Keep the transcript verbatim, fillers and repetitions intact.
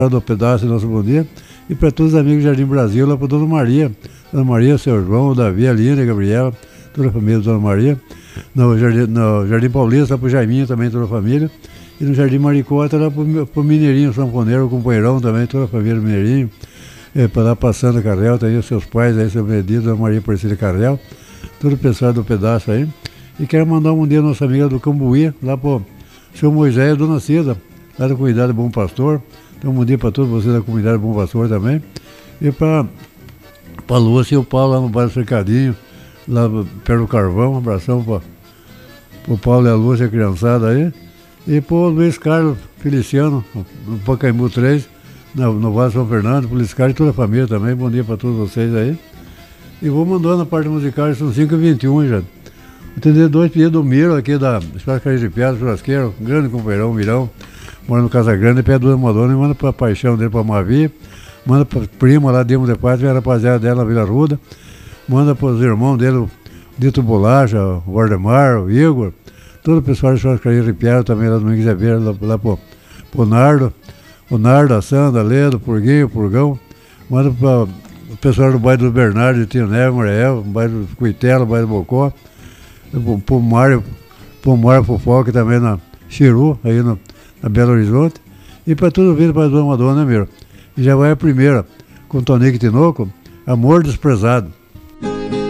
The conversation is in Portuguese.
do pedaço, nosso bom dia. E para todos os amigos do Jardim Brasil, lá para Dona Maria. Dona Maria, seu João, o Davi, a Lina, a Gabriela, toda a família da Dona Maria. No Jardim, no Jardim Paulista, lá para o Jaiminho também, toda a família. E no Jardim Maricota, lá para o Mineirinho, Sanfoneiro, o companheirão também, toda a família do Mineirinho. É, para lá passando a Carrel, tem os seus pais aí, seu Benedito, Dona Maria Aparecida Carrel, todo o pessoal do pedaço aí. E quero mandar um dia a nossa amiga do Cambuí, lá para o seu Moisés e Dona Cida, lá da comunidade Bom Pastor. Então, um bom dia para todos vocês da comunidade Bom Pastor também. E para a Lúcia e o Paulo lá no bairro Cercadinho, lá perto do Carvão. Um abração para o Paulo e a Lúcia, a criançada aí. E para o Luiz Carlos Feliciano, no Pacaembu três, no, no Vale São Fernando, para o Luiz Carlos e toda a família também. Bom dia para todos vocês aí. E vou mandando a parte musical, são cinco e vinte e um já. Vou atender dois pedidos do Miro aqui da Espaço Carinho de Piada, churrasqueiro, um grande companheirão, Mirão. Mora no Casa Grande, pede duas Madonna e manda pra paixão dele, pra Mavi, manda pra prima lá, Dimo de Pátria, a rapaziada dela na Vila Ruda, manda pros irmãos dele, o Dito Bolacha, o Valdemar, o Igor, todo o pessoal de Churrascaria Ripiara também lá do Domingues Aveira, lá, lá pro, pro Nardo, o Nardo, a Sandra, a Ledo, o Purguinho, o Purgão, manda para o pessoal do bairro do Bernardo, de Tio Neve, Morel, bairro do Cuitela, bairro do Bocó, pro Mário, pro Mário Fofoca também na Chiru, aí no na Belo Horizonte, e para tudo vir para a Dona Madonna, né, meu? E já vai a primeira, com Tonico Tinoco, Amor Desprezado.